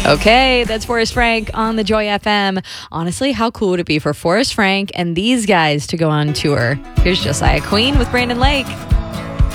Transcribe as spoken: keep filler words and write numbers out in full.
Okay, that's Forrest Frank on the Joy F M. Honestly, how cool would it be for Forrest Frank and these guys to go on tour? Here's Josiah Queen with Brandon Lake.